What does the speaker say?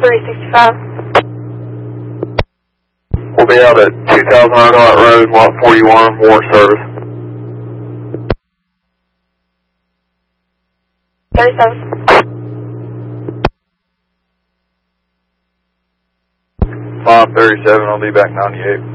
365. We'll be out at 2000 Ardot Road, Lot 41, war service. 37. 537, I'll be back 98.